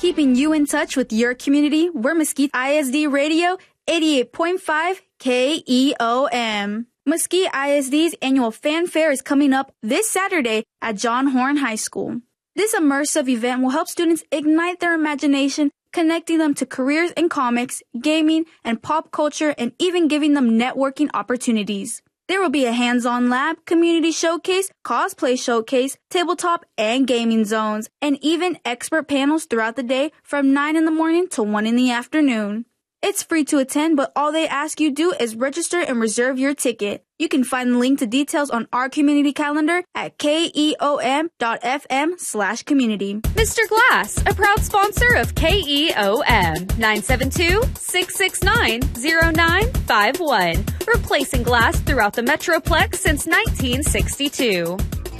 Keeping you in touch with your community, we're Mesquite ISD Radio 88.5 KEOM. Mesquite ISD's annual fanfare is coming up this Saturday at John Horn High School. This immersive event will help students ignite their imagination, connecting them to careers in comics, gaming, and pop culture, and even giving them networking opportunities. There will be a hands-on lab, community showcase, cosplay showcase, tabletop and gaming zones, and even expert panels throughout the day from 9 in the morning to 1 in the afternoon. It's free to attend, but all they ask you do is register and reserve your ticket. You can find the link to details on our community calendar at keom.fm/community. Mr. Glass, a proud sponsor of KEOM, 972-669-0951, replacing glass throughout the Metroplex since 1962.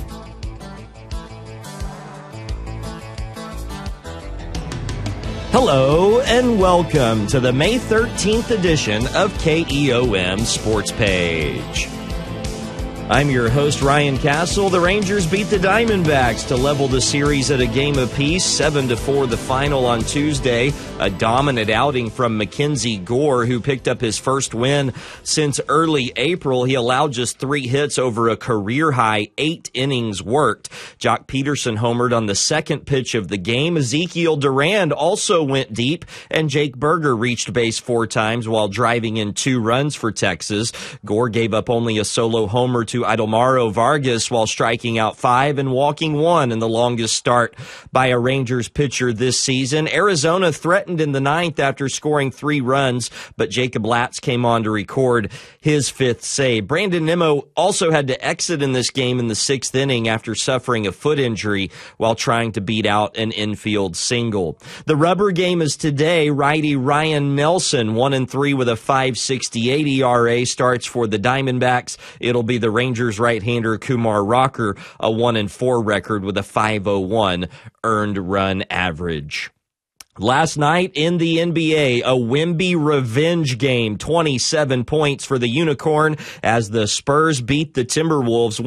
Hello and welcome to the May 13th edition of KEOM Sports Page. I'm your host, Ryan Castle. The Rangers beat the Diamondbacks to level the series at a game apiece, 7-4 the final on Tuesday. A dominant outing from Mackenzie Gore, who picked up his first win since early April. He allowed just 3 hits over a career-high 8 innings worked. Jock Peterson homered on the second pitch of the game. Ezekiel Durand also went deep, and Jake Berger reached base 4 times while driving in 2 runs for Texas. Gore gave up only a solo homer to Idelmaro Vargas while striking out 5 and walking 1 in the longest start by a Rangers pitcher this season. Arizona threatened in the 9th after scoring 3 runs, but Jacob Latz came on to record his 5th save. Brandon Nimmo also had to exit in this game in the 6th inning after suffering a foot injury while trying to beat out an infield single. The rubber game is today. Righty Ryan Nelson, 1-3 with a 5.68 ERA, starts for the Diamondbacks. It'll be the Rangers right-hander Kumar Rocker, a 1-4 record with a 5.01 earned run average. Last night in the NBA, a Wemby revenge game, 27 points for the Unicorn as the Spurs beat the Timberwolves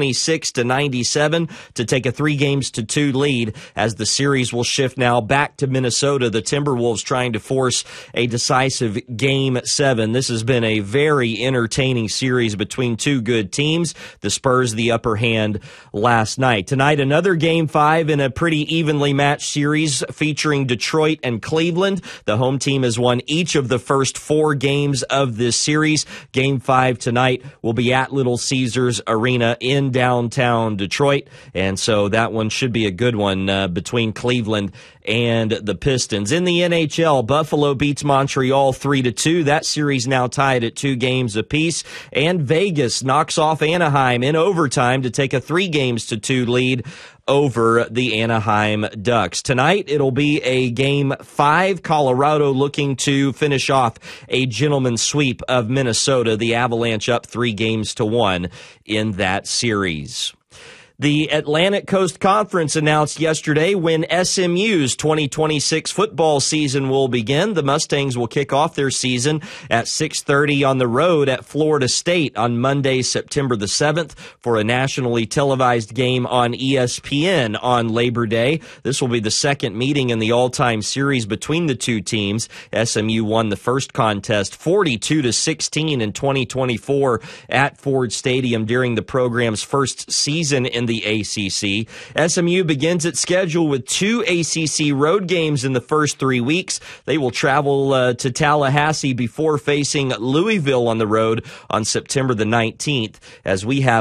126-97 to take a 3-2 lead as the series will shift now back to Minnesota. The Timberwolves trying to force a decisive Game 7. This has been a very entertaining series between 2 good teams. The Spurs the upper hand last night. Tonight, another Game 5 in a pretty evenly matched series featuring Detroit and Cleveland. The home team has won each of the first 4 games of this series. Game 5 tonight will be at Little Caesars Arena in downtown Detroit, and so that one should be a good one between Cleveland and the Pistons. In the NHL, Buffalo beats Montreal 3-2. That series now tied at 2 games apiece, and Vegas knocks off Anaheim in overtime to take a 3-2 lead over the Anaheim Ducks. Tonight, it'll be a Game 5. Colorado looking to finish off a gentleman's sweep of Minnesota. The Avalanche up 3-1 in that series. The Atlantic Coast Conference announced yesterday when SMU's 2026 football season will begin. The Mustangs will kick off their season at 6:30 on the road at Florida State on Monday, September the 7th for a nationally televised game on ESPN on Labor Day. This will be the second meeting in the all-time series between the 2 teams. SMU won the first contest 42-16 in 2024 at Ford Stadium during the program's first season in the ACC. SMU begins its schedule with 2 ACC road games in the first 3 weeks. They will travel to Tallahassee before facing Louisville on the road on September the 19th, as we have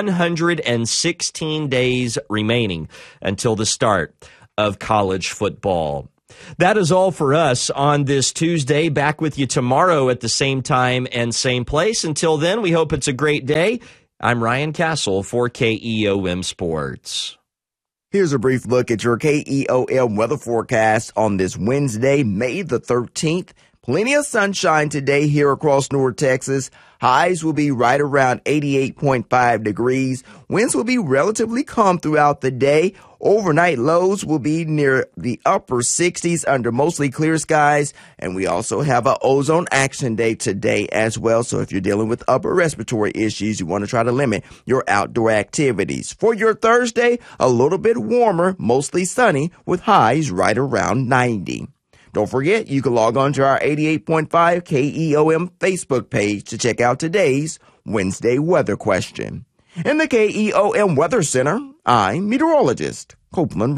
116 days remaining until the start of college football. That is all for us on this Tuesday. Back with you tomorrow at the same time and same place. Until then, we hope it's a great day. I'm Ryan Castle for KEOM Sports. Here's a brief look at your KEOM weather forecast on this Wednesday, May the 13th. Plenty of sunshine today here across North Texas. Highs will be right around 88.5 degrees. Winds will be relatively calm throughout the day. Overnight lows will be near the upper 60s under mostly clear skies. And we also have an ozone action day today as well. So if you're dealing with upper respiratory issues, you want to try to limit your outdoor activities. For your Thursday, a little bit warmer, mostly sunny with highs right around 90. Don't forget, you can log on to our 88.5 KEOM Facebook page to check out today's Wednesday weather question. In the KEOM Weather Center, I'm meteorologist Copeland